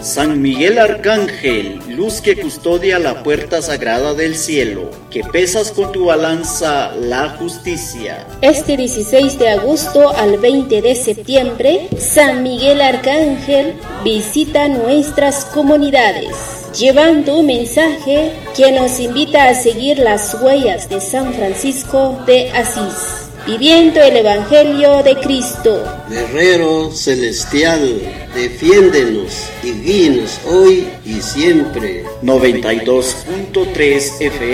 San Miguel Arcángel, luz que custodia la puerta sagrada del cielo, que pesas con tu balanza la justicia. Este 16 de agosto al 20 de septiembre, San Miguel Arcángel visita nuestras comunidades, llevando un mensaje que nos invita a seguir las huellas de San Francisco de Asís, viviendo el Evangelio de Cristo. Guerrero celestial, defiéndenos y guíenos hoy y siempre. 92.3 FM